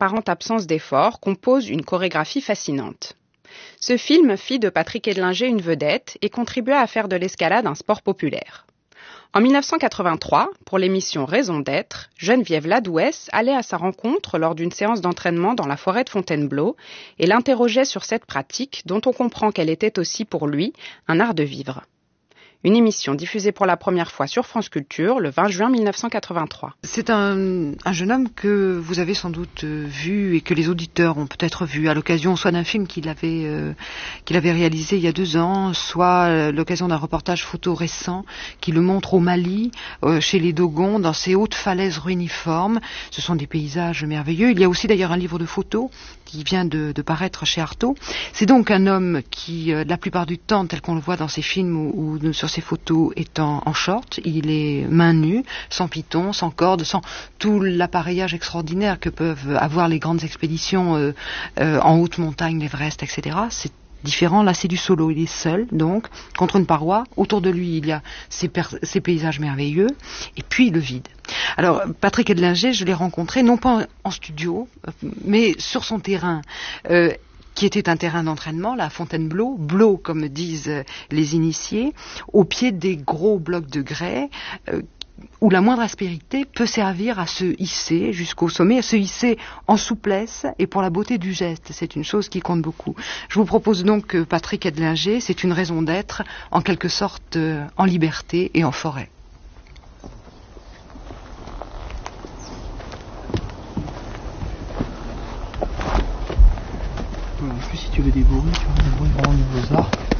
apparente absence d'effort, compose une chorégraphie fascinante. Ce film fit de Patrick Edlinger une vedette et contribua à faire de l'escalade un sport populaire. En 1983, pour l'émission Raison d'être, Geneviève Ladouès allait à sa rencontre lors d'une séance d'entraînement dans la forêt de Fontainebleau et l'interrogeait sur cette pratique dont on comprend qu'elle était aussi pour lui un art de vivre. Une émission diffusée pour la première fois sur France Culture le 20 juin 1983. C'est un jeune homme que vous avez sans doute vu et que les auditeurs ont peut-être vu à l'occasion soit d'un film qu'il avait réalisé il y a 2 ans, soit à l'occasion d'un reportage photo récent qui le montre au Mali, chez les Dogons, dans ces hautes falaises ruiniformes. Ce sont des paysages merveilleux. Il y a aussi d'ailleurs un livre de photos qui vient de paraître chez Artaud. C'est donc un homme qui, la plupart du temps, tel qu'on le voit dans ses films ou sur ses photos, est en short. Il est mains nues, sans python, sans corde, sans tout l'appareillage extraordinaire que peuvent avoir les grandes expéditions en haute montagne, l'Everest, etc. C'est différent, là c'est du solo, il est seul donc, contre une paroi, autour de lui il y a ces paysages merveilleux, et puis le vide. Alors Patrick Edlinger, je l'ai rencontré non pas en studio, mais sur son terrain, qui était un terrain d'entraînement, là, à Fontainebleau, Blo comme disent les initiés, au pied des gros blocs de grès, où la moindre aspérité peut servir à se hisser jusqu'au sommet, à se hisser en souplesse et pour la beauté du geste. C'est une chose qui compte beaucoup. Je vous propose donc Patrick Edlinger, c'est une raison d'être, en quelque sorte en liberté et en forêt. En plus, si tu veux des bruits, tu vois, des bruits vraiment de Beaux-Arts.